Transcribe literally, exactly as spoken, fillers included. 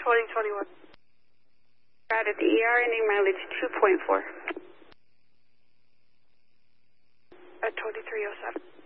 twenty twenty-one. Got it. The E R ending mileage two point four. At twenty-three oh seven.